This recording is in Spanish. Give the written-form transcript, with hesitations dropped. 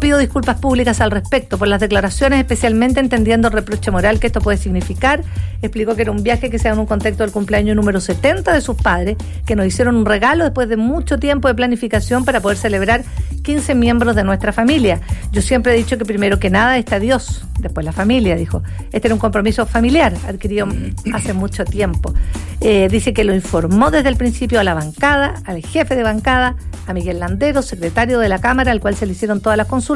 pido disculpas públicas al respecto por las declaraciones, especialmente entendiendo el reproche moral que esto puede significar. Explicó que era un viaje que se da en un contexto del cumpleaños número 70 de sus padres, que nos hicieron un regalo después de mucho tiempo de planificación para poder celebrar 15 miembros de nuestra familia. Yo siempre he dicho que primero que nada está Dios, después la familia, dijo. Este era un compromiso familiar adquirido hace mucho tiempo. Dice que lo informó desde el principio a la bancada, al jefe de bancada, a Miguel Landero, secretario de la Cámara, al cual se le hicieron todas las consultas.